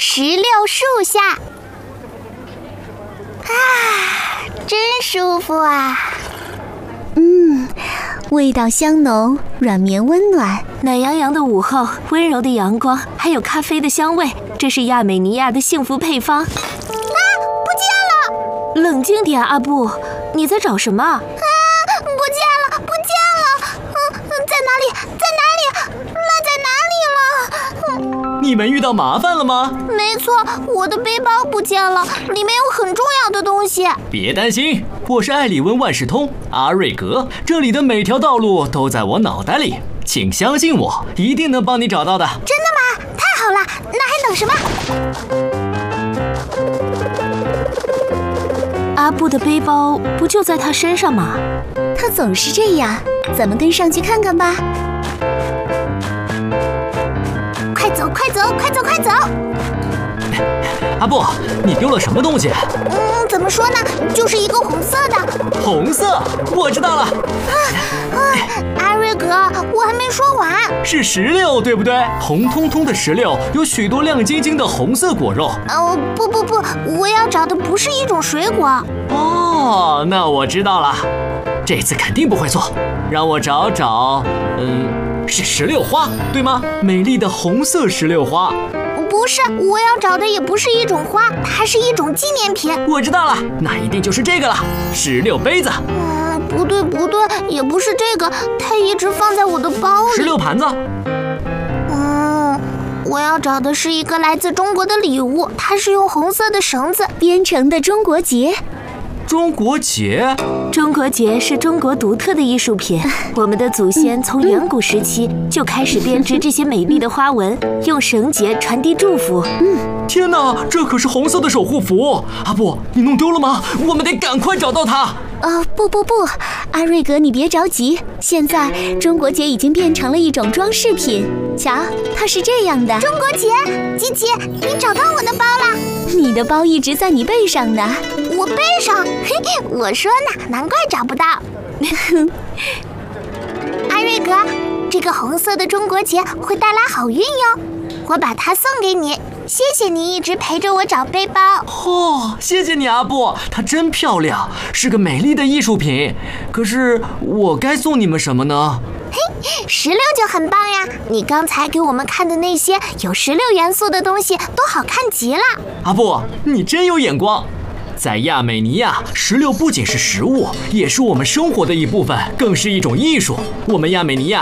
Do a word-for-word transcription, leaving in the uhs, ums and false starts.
石榴树下。啊，真舒服啊！ 嗯，味道香浓，软绵温暖， 暖洋洋的午后，温柔的阳光，还有咖啡的香味，这是亚美尼亚的幸福配方。啊，不见了！冷静点，阿布，你在找什么？啊， 不见了，不见了！嗯，在哪里？在哪里？落在哪里了？ 嗯、你们遇到麻烦了吗？ 没错，我的背包不见了，里面有很重要的东西。 别担心，我是艾里温万事通阿瑞格，这里的每条道路都在我脑袋里，请相信我，一定能帮你找到的。 真的吗？太好了，那还等什么？ 阿布的背包不就在他身上吗？ 他总是这样，咱们跟上去看看吧。 快走，快走，快走，快走！ 阿布，你丢了什么东西？ 嗯，怎么说呢？就是一个红色的。 红色，我知道了。 啊啊！阿瑞格，我还没说完。 是石榴，对不对？红彤彤的石榴有许多亮晶晶的红色果肉。 哦，不不不，我要找的不是一种水果。 哦，那我知道了，这次肯定不会错。让我找找，嗯，是石榴花，对吗？美丽的红色石榴花。 不是，我要找的也不是一种花，它是一种纪念品。 我知道了，那一定就是这个了，石榴杯子。 嗯，不对不对，也不是这个，它一直放在我的包里。 石榴盘子。 嗯，我要找的是一个来自中国的礼物，它是用红色的绳子编成的中国结。 中国结， 中国结是中国独特的艺术品。我们的祖先从远古时期就开始编织这些美丽的花纹，用绳结传递祝福。 嗯，天哪，这可是红色的守护符！阿布，你弄丢了吗？我们得赶快找到它。 哦，不不不，阿瑞格，你别着急。现在中国结已经变成了一种装饰品。瞧，它是这样的。 中国结，吉吉，你找到我的包了。 你的包一直在你背上呢。 我背上？嘿，我说呢，难怪找不到。阿瑞格，这个红色的中国结会带来好运哟，我把它送给你。谢谢你一直陪着我找背包。 哦，谢谢你，阿布，它真漂亮，是个美丽的艺术品。可是我该送你们什么呢？ 嘿，石榴就很棒呀！你刚才给我们看的那些有石榴元素的东西都好看极了。 阿布，你真有眼光。在亚美尼亚，石榴不仅是食物，也是我们生活的一部分，更是一种艺术。我们亚美尼亚